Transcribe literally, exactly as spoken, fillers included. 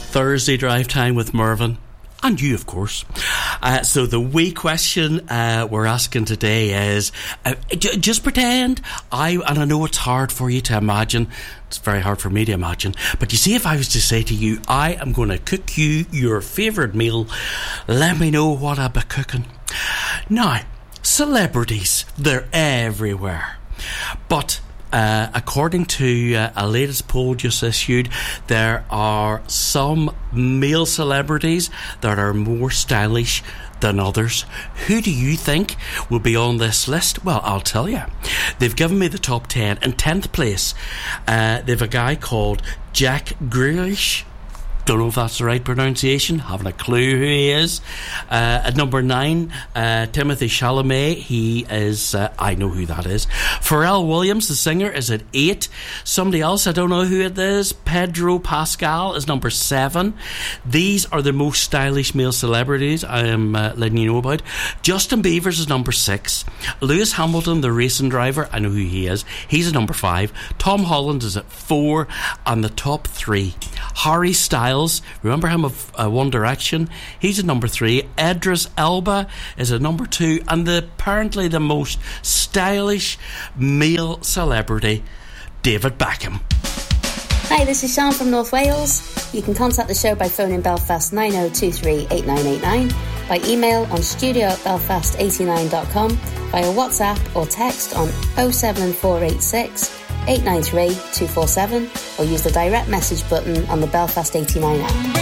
Thursday Drive Time with Mervyn. And you, of course. Uh, so the wee question uh, we're asking today is, uh, j- just pretend, I, and I know it's hard for you to imagine, it's very hard for me to imagine, but you see, if I was to say to you, I am going to cook you your favourite meal, let me know what I'll be cooking. Now, celebrities, they're everywhere. But Uh, according to uh, a latest poll just issued, there are some male celebrities that are more stylish than others. Who do you think will be on this list? Well, I'll tell you. They've given me the top ten. In tenth place, uh, they've a guy called Jack Grealish. Don't know if that's the right pronunciation. Haven't a clue who he is. Uh, at number nine, uh, Timothy Chalamet. He is, uh, I know who that is. Pharrell Williams, the singer, is at eight. Somebody else, I don't know who it is. Pedro Pascal is number seven. These are the most stylish male celebrities I am uh, letting you know about. Justin Bieber's is number six. Lewis Hamilton, the racing driver, I know who he is. He's at number five. Tom Holland is at four. And the top three, Harry Styles. Remember him of uh, One Direction? He's at number three. Idris Elba is at number two. And the, apparently the most stylish male celebrity, David Beckham. Hi, this is Sian from North Wales. You can contact the show by phoning Belfast nine oh two three eight nine eight nine, by email on studio at belfast eighty-nine dot com, via WhatsApp or text on oh seven four eight six eight nine three two four seven, or use the direct message button on the Belfast eighty-nine app.